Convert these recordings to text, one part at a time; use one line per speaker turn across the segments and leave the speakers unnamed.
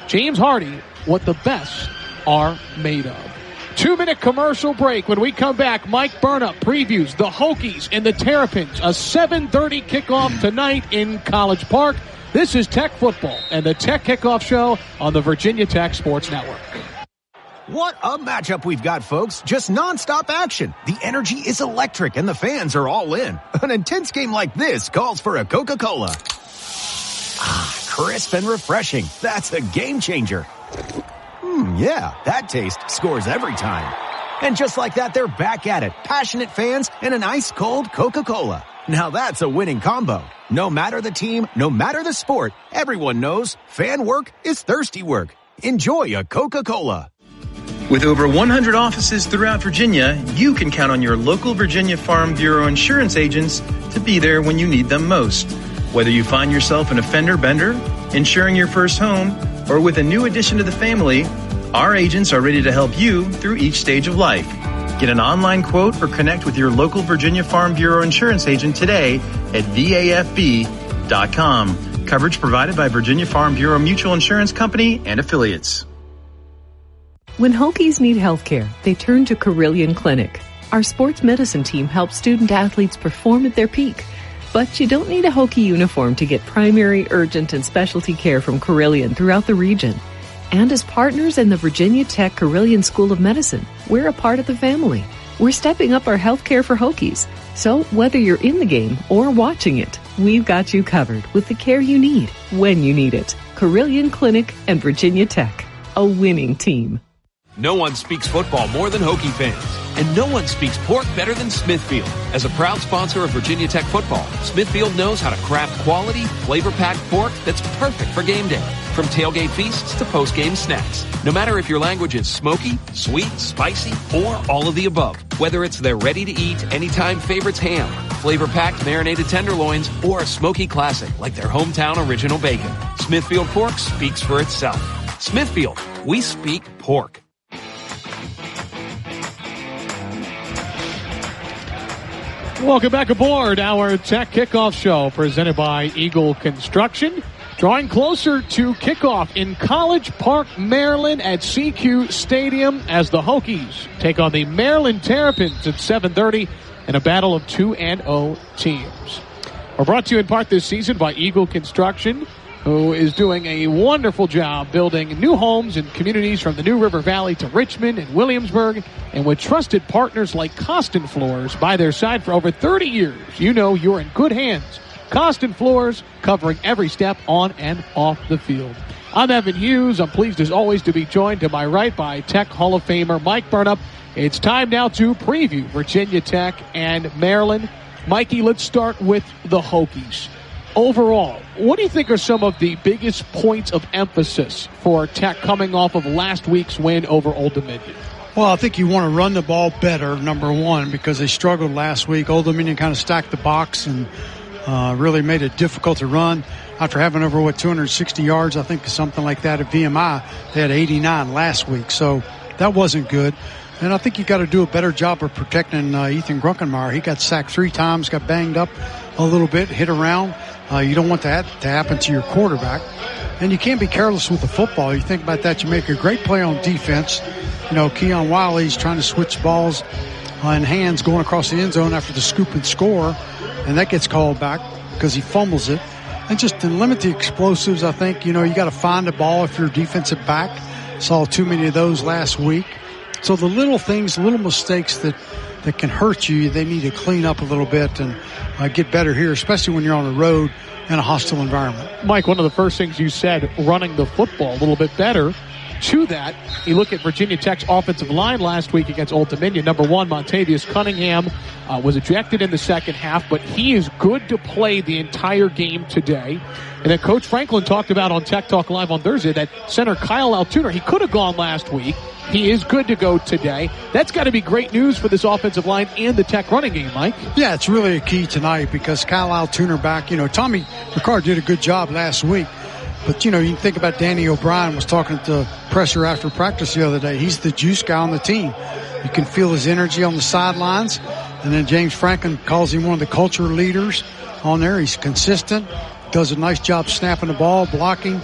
James Hardy, what the best are made of. 2-minute commercial break. When we come back, Mike Burnop previews the Hokies and the Terrapins. A 7:30 kickoff tonight in College Park. This is Tech Football and the Tech Kickoff Show on the Virginia Tech Sports Network.
What a matchup we've got, folks. Just nonstop action. The energy is electric and the fans are all in. An intense game like this calls for a Coca-Cola. Crisp and refreshing. That's a game changer. Yeah, that taste scores every time. And just like that, they're back at it. Passionate fans and an ice-cold Coca-Cola. Now that's a winning combo. No matter the team, no matter the sport, everyone knows fan work is thirsty work. Enjoy a Coca-Cola.
With over 100 offices throughout Virginia, you can count on your local Virginia Farm Bureau insurance agents to be there when you need them most. Whether you find yourself an offender bender, insuring your first home, or with a new addition to the family, our agents are ready to help you through each stage of life. Get an online quote or connect with your local Virginia Farm Bureau insurance agent today at VAFB.com. Coverage provided by Virginia Farm Bureau Mutual Insurance Company and affiliates.
When Hokies need health care, they turn to Carilion Clinic. Our sports medicine team helps student athletes perform at their peak. But you don't need a Hokie uniform to get primary, urgent, and specialty care from Carilion throughout the region. And as partners in the Virginia Tech Carilion School of Medicine, we're a part of the family. We're stepping up our health care for Hokies. So whether you're in the game or watching it, we've got you covered with the care you need when you need it. Carilion Clinic and Virginia Tech, a winning team.
No one speaks football more than Hokie fans, and no one speaks pork better than Smithfield. As a proud sponsor of Virginia Tech football, Smithfield knows how to craft quality, flavor-packed pork that's perfect for game day. From tailgate feasts to post-game snacks. No matter if your language is smoky, sweet, spicy, or all of the above. Whether it's their ready-to-eat, anytime favorites ham, flavor-packed marinated tenderloins, or a smoky classic like their hometown original bacon. Smithfield pork speaks for itself. Smithfield, we speak pork.
Welcome back aboard our Tech Kickoff Show presented by Eagle Construction. Drawing closer to kickoff in College Park, Maryland at CQ Stadium as the Hokies take on the Maryland Terrapins at 7:30 in a battle of 2-0 teams. We're brought to you in part this season by Eagle Construction, who is doing a wonderful job building new homes and communities from the New River Valley to Richmond and Williamsburg, and with trusted partners like Costin Floors by their side for over 30 years. You know you're in good hands. Costin Floors, covering every step on and off the field. I'm Evan Hughes. I'm pleased as always to be joined to my right by Tech Hall of Famer Mike Burnop. It's time now to preview Virginia Tech and Maryland. Mikey, let's start with the Hokies. Overall, what do you think are some of the biggest points of emphasis for Tech coming off of last week's win over Old Dominion?
Well, I think you want to run the ball better, number one, because they struggled last week. Old Dominion kind of stacked the box and really made it difficult to run. After having over, 260 yards, I think something like that at VMI, they had 89 last week. So that wasn't good. And I think you got to do a better job of protecting Ethan Grunkenmeyer. He got sacked 3 times, got banged up a little bit, hit around. You don't want that to happen to your quarterback. And you can't be careless with the football. You think about that, you make a great play on defense. You know, Keon Wiley's trying to switch balls in hands going across the end zone after the scoop and score, and that gets called back because he fumbles it. And just to limit the explosives, I think, you got to find the ball if you're a defensive back. Saw too many of those last week. So the little things, little mistakes that can hurt you, they need to clean up a little bit and get better here, especially when you're on the road in a hostile environment.
Mike, one of the first things you said, running the football a little bit better. To that, you look at Virginia Tech's offensive line last week against Old Dominion. Number one, Montavious Cunningham was ejected in the second half, but he is good to play the entire game today. And then Coach Franklin talked about on Tech Talk Live on Thursday that center Kyle Altuner, he could have gone last week. He is good to go today. That's got to be great news for this offensive line and the Tech running game, Mike.
Yeah, it's really a key tonight because Kyle Altuner back. Tommy Ricard did a good job last week. But, you can think about Danny O'Brien was talking to Presser after practice the other day. He's the juice guy on the team. You can feel his energy on the sidelines. And then James Franklin calls him one of the culture leaders on there. He's consistent, does a nice job snapping the ball, blocking.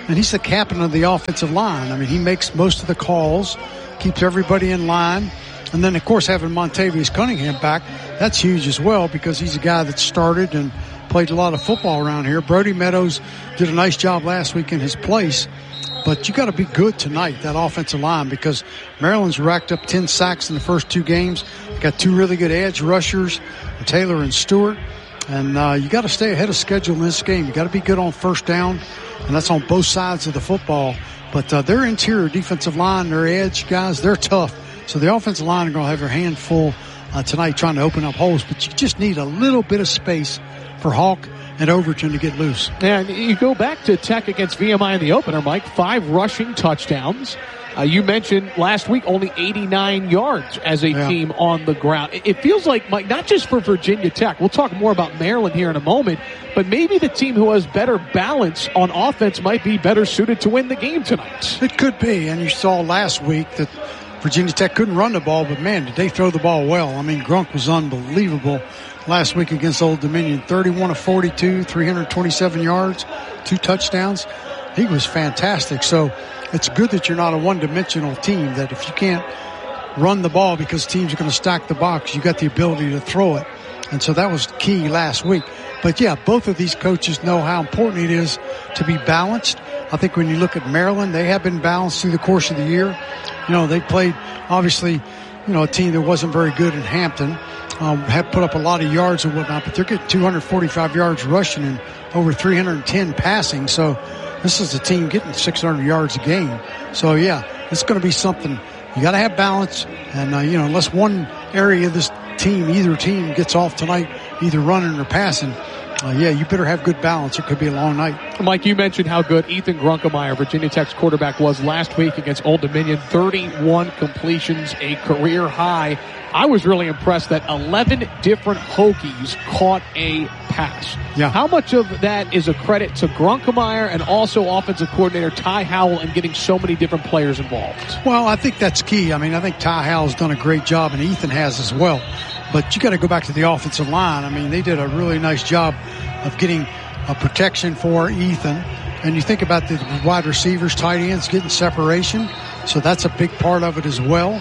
and he's the captain of the offensive line. I mean, he makes most of the calls, keeps everybody in line. And then, of course, having Montavious Cunningham back, that's huge as well because he's a guy that started and played a lot of football around here. Brody Meadows did a nice job last week in his place. But you got to be good tonight, that offensive line, because Maryland's racked up 10 sacks in the first 2 games. Got 2 really good edge rushers, Taylor and Stewart. And you got to stay ahead of schedule in this game. You got to be good on first down, and that's on both sides of the football. But their interior defensive line, their edge guys, they're tough. So the offensive line are going to have their hand full tonight trying to open up holes. But you just need a little bit of space for Hawk and Overton to get loose.
And you go back to Tech against VMI in the opener, Mike, 5 rushing touchdowns. You mentioned last week only 89 yards as a team on the ground. It feels like, Mike, not just for Virginia Tech. We'll talk more about Maryland here in a moment, but maybe the team who has better balance on offense might be better suited to win the game tonight.
It could be, and you saw last week that Virginia Tech couldn't run the ball, but, man, did they throw the ball well. I mean, Grunk was unbelievable last week against Old Dominion. 31 of 42, 327 yards, 2 touchdowns. He was fantastic. So it's good that you're not a one-dimensional team, that if you can't run the ball because teams are going to stack the box, you got the ability to throw it. And so that was key last week. But, yeah, both of these coaches know how important it is to be balanced. I think when you look at Maryland, they have been balanced through the course of the year. You know, they played, obviously, a team that wasn't very good in Hampton. Had put up a lot of yards and whatnot, but they're getting 245 yards rushing and over 310 passing. So this is a team getting 600 yards a game. So, yeah, it's going to be something. You got to have balance. And, unless one area of this team, either team gets off tonight, either running or passing, you better have good balance. It could be a long night.
Mike, you mentioned how good Ethan Grunkemeyer, Virginia Tech's quarterback, was last week against Old Dominion. 31 completions, a career high. I was really impressed that 11 different Hokies caught a pass.
Yeah.
How much of that is a credit to Grunkemeyer and also offensive coordinator Ty Howell and getting so many different players involved?
Well, I think that's key. I mean, I think Ty Howell's done a great job, and Ethan has as well. But you got to go back to the offensive line. I mean, they did a really nice job of getting a protection for Ethan. And you think about the wide receivers, tight ends getting separation. So that's a big part of it as well.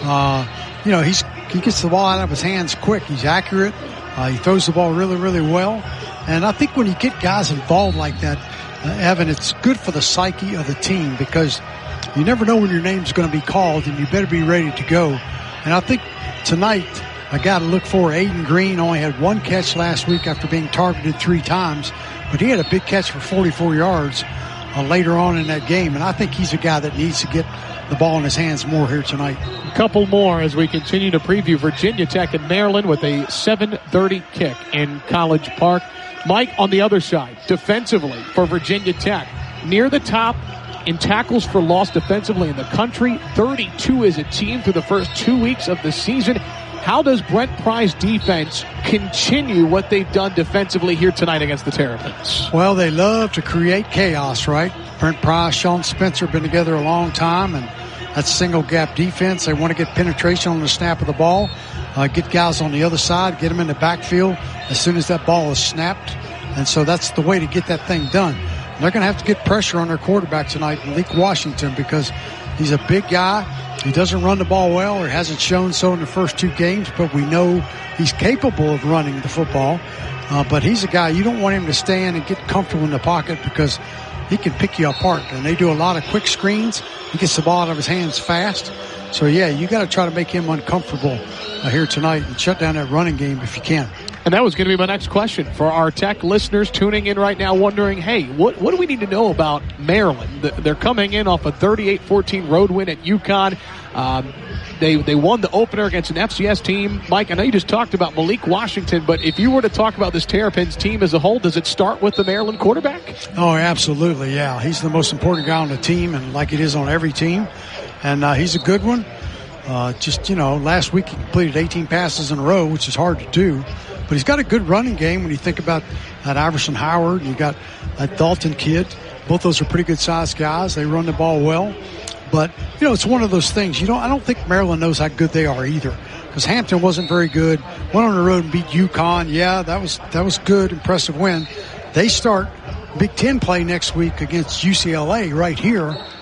He gets the ball out of his hands quick. He's accurate. He throws the ball really, really well. And I think when you get guys involved like that, Evan, it's good for the psyche of the team because you never know when your name's going to be called, and you better be ready to go. And I think tonight, I got to look for Aiden Green. Only had 1 catch last week after being targeted 3 times, but he had a big catch for 44 yards later on in that game. And I think he's a guy that needs to get the ball in his hands more here tonight.
A couple more as we continue to preview Virginia Tech and Maryland with a 7:30 kick in College Park. Mike, on the other side, defensively for Virginia Tech, near the top in tackles for loss defensively in the country, 32 as a team through the first 2 weeks of the season. How does Brent Pry's defense continue what they've done defensively here tonight against the Terrapins?
Well, they love to create chaos, right? Brent Pry, Sean Spencer have been together a long time, and that's single gap defense. They want to get penetration on the snap of the ball, get guys on the other side, get them in the backfield as soon as that ball is snapped. And so that's the way to get that thing done. And they're going to have to get pressure on their quarterback tonight, Malik Washington, because he's a big guy. He doesn't run the ball well, or hasn't shown so in the first 2 games, but we know he's capable of running the football. But he's a guy, you don't want him to stand and get comfortable in the pocket because he can pick you apart. And they do a lot of quick screens. He gets the ball out of his hands fast. So, yeah, you got to try to make him uncomfortable here tonight and shut down that running game if you can.
And that was going to be my next question for our Tech listeners tuning in right now wondering, hey, what do we need to know about Maryland? They're coming in off a 38-14 road win at UConn. They won the opener against an FCS team. Mike, I know you just talked about Malik Washington, but if you were to talk about this Terrapins team as a whole, does it start with the Maryland quarterback?
Oh, absolutely, yeah. He's the most important guy on the team, and like it is on every team. And he's a good one. Last week he completed 18 passes in a row, which is hard to do. But he's got a good running game when you think about that Iverson Howard. You got that Dalton kid. Both those are pretty good-sized guys. They run the ball well. But, it's one of those things. I don't think Maryland knows how good they are either. Because Hampton wasn't very good. Went on the road and beat UConn. Yeah, that was good, impressive win. They start Big Ten play next week against UCLA right here.